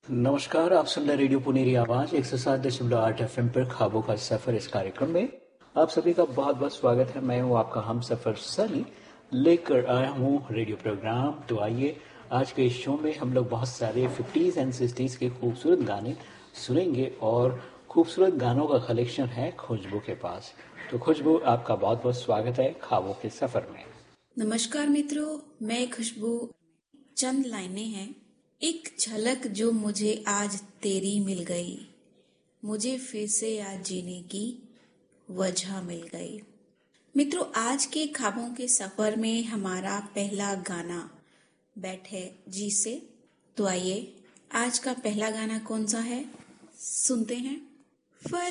नमस्कार, आप सुन रहे रेडियो पुनेरी आवाज 107.8 एफएम पर ख्वाबों का सफर। इस कार्यक्रम में आप सभी का बहुत बहुत स्वागत है। मैं हूं आपका हम सफर सनी, लेकर आया हूं रेडियो प्रोग्राम। तो आइए, आज के इस शो में हम लोग बहुत सारे 50s एंड 60s के खूबसूरत गाने सुनेंगे और खूबसूरत गानों का कलेक्शन है खुशबू के पास। तो खुशबू, आपका बहुत बहुत स्वागत है ख्वाबों के सफर में। नमस्कार मित्रों, मैं खुशबू। चंद लाइनें हैं। एक झलक जो मुझे आज तेरी मिल गई, मुझे फिर से आज जीने की वजह मिल गई। मित्रों, आज के ख्वाबों के सफर में हमारा पहला गाना बैठे जी से। तो आइए, आज का पहला गाना कौन सा है, सुनते हैं।